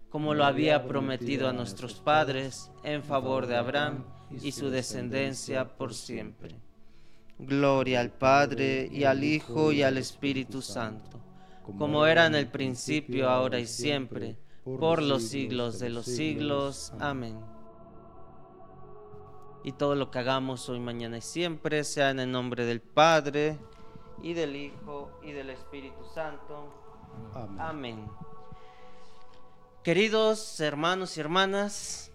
como lo había prometido a nuestros padres, en favor de Abraham y su descendencia por siempre. Gloria al Padre, y al Hijo, y al Espíritu Santo, como era en el principio, ahora y siempre, por los siglos de los siglos. Amén. Y todo lo que hagamos hoy, mañana y siempre, sea en el nombre del Padre, y del Hijo, y del Espíritu Santo. Amén. Amén. Queridos hermanos y hermanas,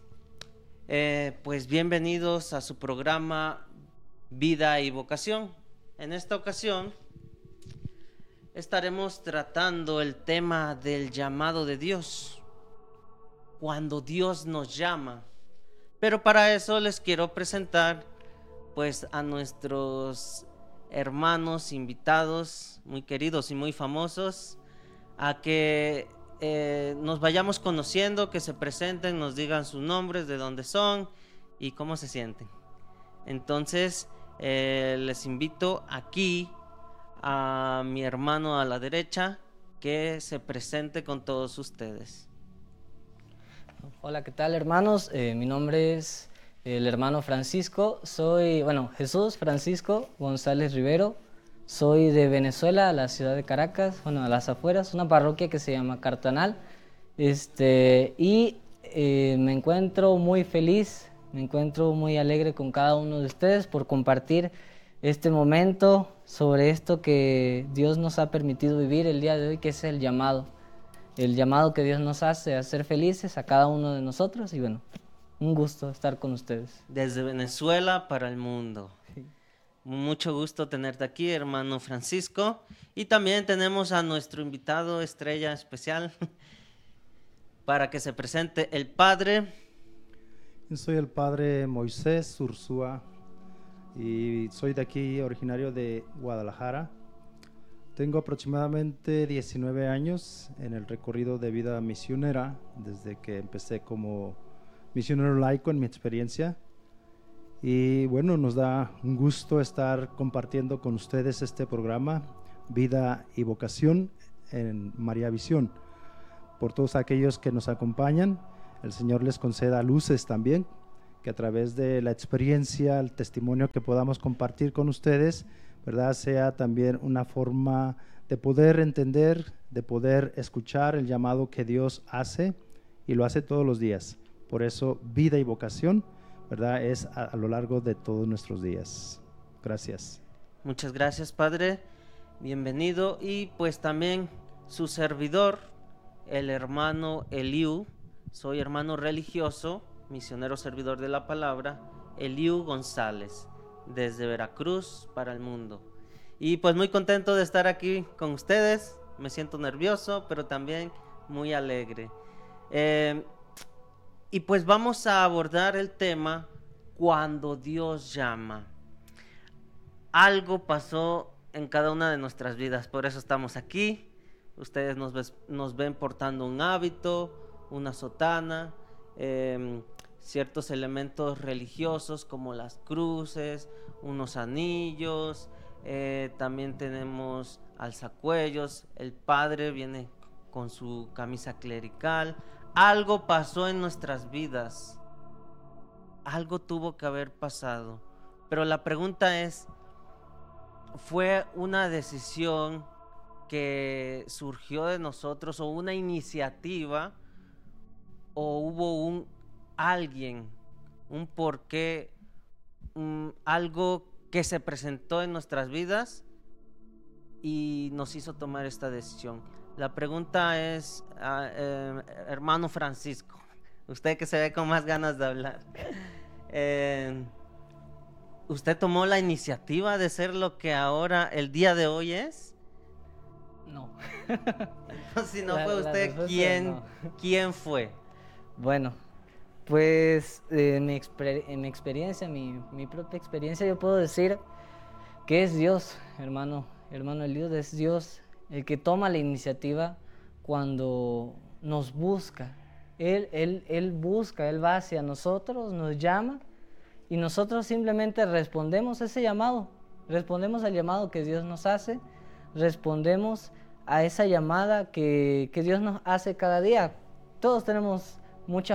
pues bienvenidos a su programa Vida y Vocación. En esta ocasión estaremos tratando el tema del llamado de Dios, cuando Dios nos llama. Pero para eso les quiero presentar pues a nuestros hermanos invitados muy queridos y muy famosos, a que nos vayamos conociendo, que se presenten, nos digan sus nombres, de dónde son y cómo se sienten. Entonces les invito aquí a mi hermano a la derecha, que se presente con todos ustedes. Hola, ¿qué tal, hermanos? Mi nombre es el hermano Francisco. Soy, Jesús Francisco González Rivero. Soy de Venezuela, la ciudad de Caracas, a las afueras, una parroquia que se llama Cartanal. Me encuentro muy feliz, me encuentro muy alegre con cada uno de ustedes por compartir este momento sobre esto que Dios nos ha permitido vivir el día de hoy, que es el llamado que Dios nos hace a ser felices a cada uno de nosotros. Y un gusto estar con ustedes. Desde Venezuela para el mundo. Sí. Mucho gusto tenerte aquí, hermano Francisco. Y también tenemos a nuestro invitado estrella especial para que se presente, el padre. Yo soy el padre Moisés Ursúa y soy de aquí, originario de Guadalajara. Tengo aproximadamente 19 años en el recorrido de vida misionera, desde que empecé como misionero laico en mi experiencia. Y nos da un gusto estar compartiendo con ustedes este programa, Vida y Vocación, en María Visión. Por todos aquellos que nos acompañan, el Señor les conceda luces también, que a través de la experiencia, el testimonio que podamos compartir con ustedes, ¿verdad?, sea también una forma de poder entender, de poder escuchar el llamado que Dios hace, y lo hace todos los días. Por eso, vida y vocación, ¿verdad?, es a lo largo de todos nuestros días. Gracias. Muchas gracias, padre. Bienvenido. Y pues también su servidor, el hermano Eliu. Soy hermano religioso, misionero servidor de la palabra, Eliu González, desde Veracruz para el mundo. Y pues muy contento de estar aquí con ustedes. Me siento nervioso, pero también muy alegre. Y pues vamos a abordar el tema cuando Dios llama. Algo pasó en cada una de nuestras vidas, por eso estamos aquí. Ustedes nos ven portando un hábito, una sotana, ciertos elementos religiosos como las cruces, unos anillos, también tenemos alzacuellos, el padre viene con su camisa clerical. Algo pasó en nuestras vidas, algo tuvo que haber pasado, pero la pregunta es, ¿fue una decisión que surgió de nosotros o una iniciativa, o hubo alguien, un porqué, algo que se presentó en nuestras vidas y nos hizo tomar esta decisión? La pregunta es, hermano Francisco, usted que se ve con más ganas de hablar, ¿usted tomó la iniciativa de ser lo que ahora, el día de hoy es? No. Si no fue usted, ¿quién fue? Bueno, pues en mi experiencia, mi propia experiencia, yo puedo decir que es Dios, hermano Eliud, es Dios el que toma la iniciativa cuando nos busca. Él busca, Él va hacia nosotros, nos llama, y nosotros simplemente respondemos a ese llamado, respondemos al llamado que Dios nos hace, respondemos a esa llamada que Dios nos hace cada día. todos tenemos muchas